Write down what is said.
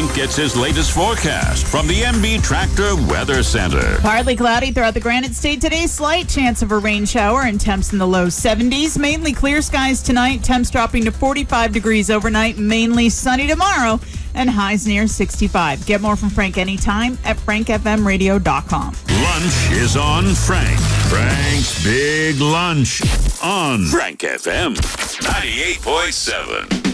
Frank gets his latest forecast from the MB Tractor Weather Center. Partly cloudy throughout the Granite State today. Slight chance of a rain shower and temps in the low 70s. Mainly clear skies tonight. Temps dropping to 45 degrees overnight. Mainly sunny tomorrow and highs near 65. Get more from Frank anytime at frankfmradio.com. Lunch is on Frank. Frank's Big Lunch on Frank FM 98.7.